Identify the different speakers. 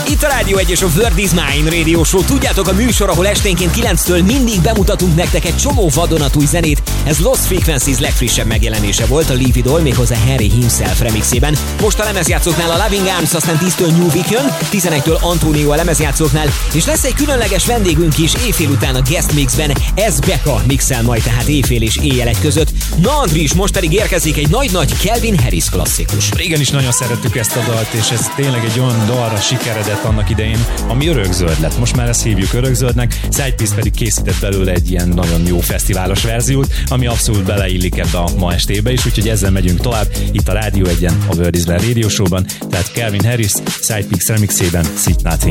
Speaker 1: Itt a Rádió 1 és a Word is Mine Radio Show. Tudjátok, a műsor, ahol esténként 9-től mindig bemutatunk nektek egy csomó vadonatúj zenét. Ez Lost Frequencies legfrissebb megjelenése volt a Leave It All, méghozzá Harry Himself remixében. Most a lemezjátszóknál a Loving Arms, aztán 10-től New Week jön, 11-től Antonio a lemezjátszóknál, és lesz egy különleges vendégünk is éjfél után a Guest Mixben. Ez Becca mixel majd tehát éjfél és éjjel egy között. Na Andris, most pedig érkezik egy nagy-nagy Calvin Harris klasszikus.
Speaker 2: Régen is nagyon szerettük ezt a dalt, és ez tényleg egy olyan dalra sikeredett annak idején, ami örökzöld lett. Most már ezt hívjuk örökzöldnek, Sidepiece pedig készített belőle egy ilyen nagyon jó fesztiválos verziót, ami abszolút beleillik ebbe a ma estébe is, úgyhogy ezzel megyünk tovább itt a Rádió 1-en, a Word is Mine Radio Show-ban, tehát Calvin Harris Sidepiece remixében Sit Nothing.